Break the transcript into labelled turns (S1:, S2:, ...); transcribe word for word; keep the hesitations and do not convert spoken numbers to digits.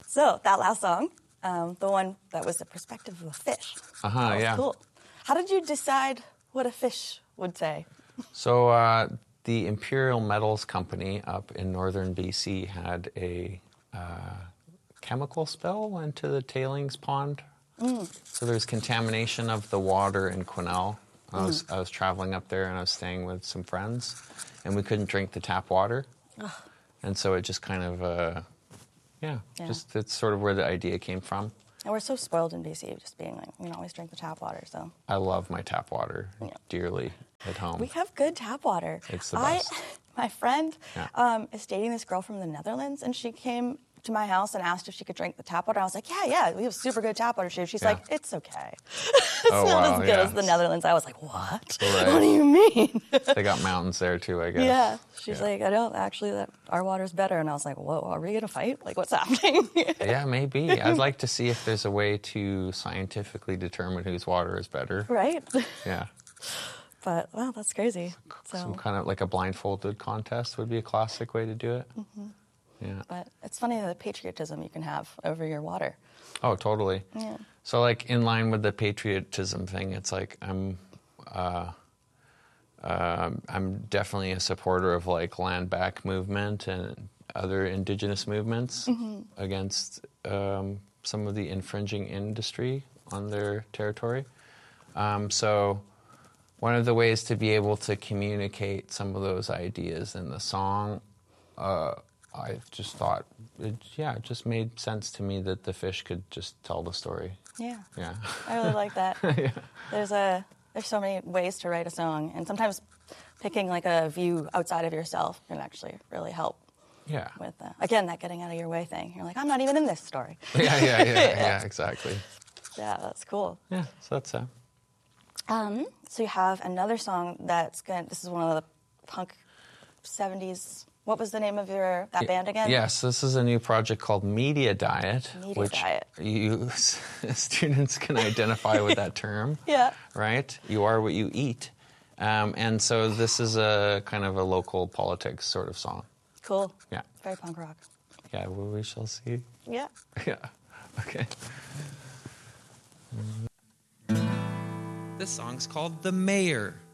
S1: So that last song, um, the one that was the perspective of a fish.
S2: Uh-huh,
S1: that was
S2: yeah.
S1: Cool. How did you decide what a fish would say?
S2: So uh, the Imperial Metals Company up in northern B C had a uh, chemical spill into the tailings pond. Mm. So there's contamination of the water in Quesnel. I mm. was I was traveling up there and I was staying with some friends, and we couldn't drink the tap water. Ugh. And so it just kind of, uh, yeah, yeah, just that's sort of where the idea came from.
S1: And we're so spoiled in B C, just being like, we can always drink the tap water, so.
S2: I love my tap water yeah. dearly at home.
S1: We have good tap water.
S2: It's the best.
S1: I, my friend
S2: yeah.
S1: um, is dating this girl from the Netherlands, and she came to my house and asked if she could drink the tap water. I was like, yeah, yeah, we have super good tap water. She's yeah. like, it's okay. It's
S2: oh,
S1: not
S2: wow,
S1: as good
S2: yeah.
S1: as the Netherlands. I was like, what?
S2: Right.
S1: What do you mean?
S2: They got mountains there too, I guess.
S1: Yeah. She's
S2: yeah.
S1: like, I don't, actually, that our water's better. And I was like, whoa, are we going to fight? Like, what's happening?
S2: Yeah, maybe. I'd like to see if there's a way to scientifically determine whose water is better.
S1: Right?
S2: Yeah.
S1: But, well, that's crazy. So.
S2: Some kind of like a blindfolded contest would be a classic way to do it.
S1: Mm-hmm.
S2: Yeah.
S1: But it's funny the patriotism you can have over your water.
S2: Oh, totally.
S1: Yeah.
S2: So, like, in line with the patriotism thing, it's like I'm, uh, uh, I'm definitely a supporter of like land back movement and other indigenous movements mm-hmm. against um, some of the infringing industry on their territory. Um, so, one of the ways to be able to communicate some of those ideas in the song. Uh, I just thought, it, yeah, it just made sense to me that the fish could just tell the story.
S1: Yeah.
S2: Yeah.
S1: I really like that.
S2: yeah.
S1: There's a there's so many ways to write a song, and sometimes picking like a view outside of yourself can actually really help.
S2: Yeah.
S1: With uh, again that getting out of your way thing. You're like, I'm not even in this story.
S2: yeah, yeah, yeah, yeah, yeah, exactly.
S1: Yeah, that's cool.
S2: Yeah, so that's uh.
S1: Um. So you have another song that's going. This is one of the punk seventies. What was the name of your that band again?
S2: Yes, this is a new project called Media Diet,
S1: Media
S2: which
S1: Diet.
S2: you students can identify with that term.
S1: Yeah.
S2: Right? You are what you eat. Um, and so this is a kind of a local politics sort of song.
S1: Cool.
S2: Yeah.
S1: Very punk rock.
S2: Yeah, well, we shall see.
S1: Yeah.
S2: Yeah. Okay. This song's called The Mayor.